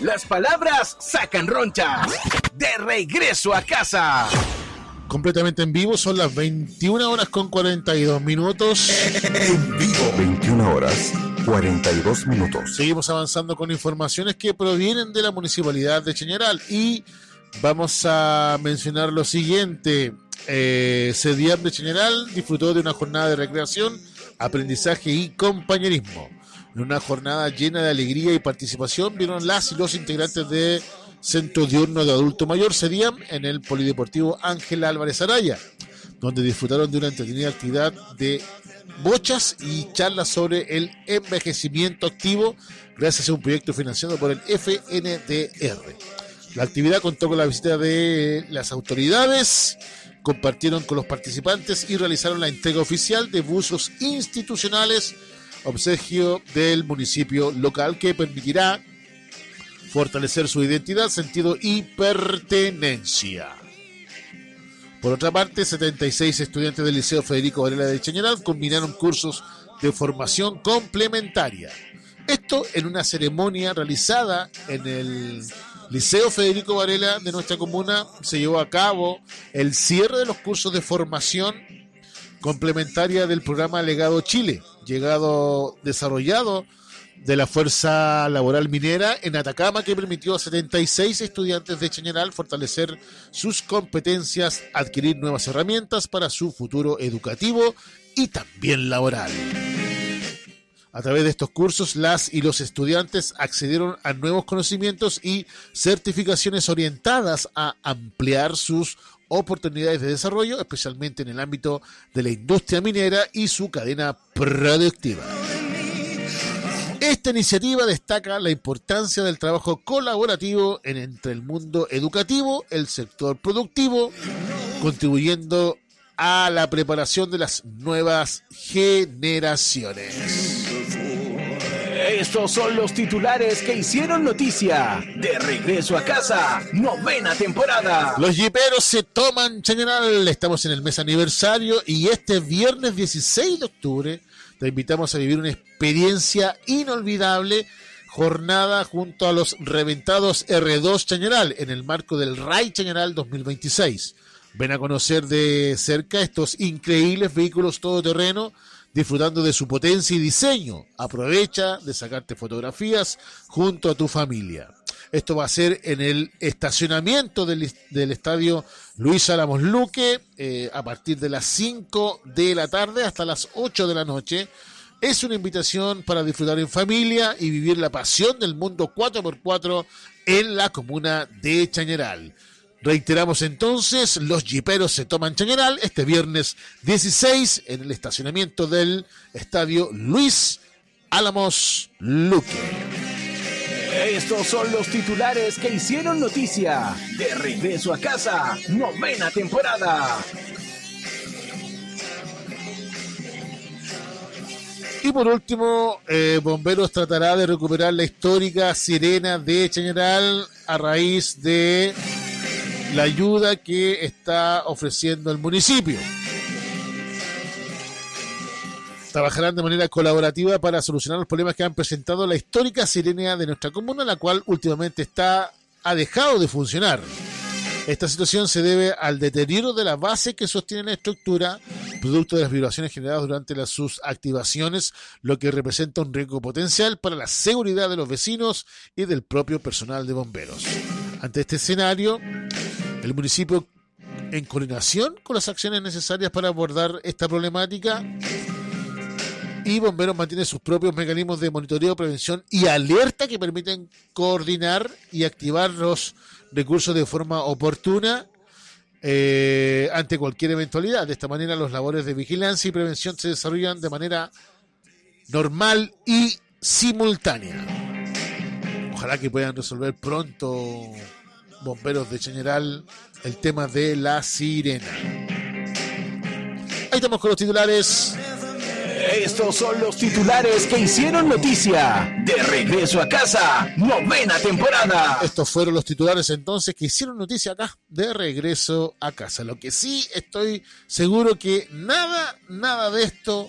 Las palabras sacan ronchas. De regreso a casa. Completamente en vivo, son las 21 horas con 42 minutos. En vivo. 21 horas, 42 minutos. Seguimos avanzando con informaciones que provienen de la Municipalidad de Chañaral y vamos a mencionar lo siguiente. CEDIAM de Chañaral disfrutó de una jornada de recreación, aprendizaje y compañerismo. En una jornada llena de alegría y participación vieron las y los integrantes de Centro Diurno de Adulto Mayor CEDIAM en el Polideportivo Ángela Álvarez Araya, donde disfrutaron de una entretenida actividad de bochas y charlas sobre el envejecimiento activo gracias a un proyecto financiado por el FNDR. La actividad contó con la visita de las autoridades, compartieron con los participantes y realizaron la entrega oficial de buzos institucionales, obsequio del municipio local que permitirá fortalecer su identidad, sentido y pertenencia. Por otra parte, 76 estudiantes del Liceo Federico Varela de Chañaral combinaron cursos de formación complementaria. Esto en una ceremonia realizada en el Liceo Federico Varela de nuestra comuna. Se llevó a cabo el cierre de los cursos de formación complementaria del programa Legado Chile, desarrollado de la Fuerza Laboral Minera en Atacama, que permitió a 76 estudiantes de Chañaral fortalecer sus competencias, adquirir nuevas herramientas para su futuro educativo y también laboral. A través de estos cursos, las y los estudiantes accedieron a nuevos conocimientos y certificaciones orientadas a ampliar sus oportunidades de desarrollo, especialmente en el ámbito de la industria minera y su cadena productiva. Esta iniciativa destaca la importancia del trabajo colaborativo entre el mundo educativo, el sector productivo, contribuyendo a la preparación de las nuevas generaciones. Estos son los titulares que hicieron noticia. De regreso a casa, 9ª temporada. Los jiperos se toman Chañaral. Estamos en el mes aniversario y este viernes 16 de octubre te invitamos a vivir una experiencia inolvidable, jornada junto a los reventados R2 Chañaral en el marco del RAI Chañaral 2026. Ven a conocer de cerca estos increíbles vehículos todoterreno, disfrutando de su potencia y diseño. Aprovecha de sacarte fotografías junto a tu familia. Esto va a ser en el estacionamiento del estadio Luis Álamos Luque, a partir de las 5 de la tarde hasta las 8 de la noche. Es una invitación para disfrutar en familia y vivir la pasión del mundo 4x4 en la comuna de Chañaral. Reiteramos entonces, los jiperos se toman Chañaral este viernes 16 en el estacionamiento del estadio Luis Álamos Luque. Estos son los titulares que hicieron noticia. De regreso a casa, 9ª temporada. Y por último, Bomberos tratará de recuperar la histórica sirena de Chañaral a raíz de la ayuda que está ofreciendo el municipio. Trabajarán de manera colaborativa para solucionar los problemas que han presentado la histórica sirena de nuestra comuna, la cual últimamente ha dejado de funcionar. Esta situación se debe al deterioro de la base que sostiene la estructura, producto de las vibraciones generadas durante sus activaciones, lo que representa un riesgo potencial para la seguridad de los vecinos y del propio personal de bomberos. Ante este escenario, el municipio, en coordinación con las acciones necesarias para abordar esta problemática, y Bomberos mantiene sus propios mecanismos de monitoreo, prevención y alerta que permiten coordinar y activar los recursos de forma oportuna ante cualquier eventualidad. De esta manera, las labores de vigilancia y prevención se desarrollan de manera normal y simultánea. Ojalá que puedan resolver pronto, Bomberos de Chañaral, el tema de la sirena. Ahí estamos con los titulares. Estos son los titulares que hicieron noticia. De regreso a casa, 9ª temporada. Estos fueron los titulares entonces que hicieron noticia acá, de regreso a casa. Lo que sí estoy seguro que nada de esto